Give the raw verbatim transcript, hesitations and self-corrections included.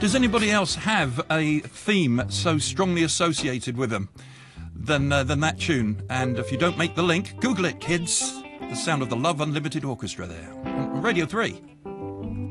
Does anybody else have a theme so strongly associated with them than, uh, than that tune? And if you don't make the link, Google it, kids. The sound of the Love Unlimited Orchestra there. Radio three.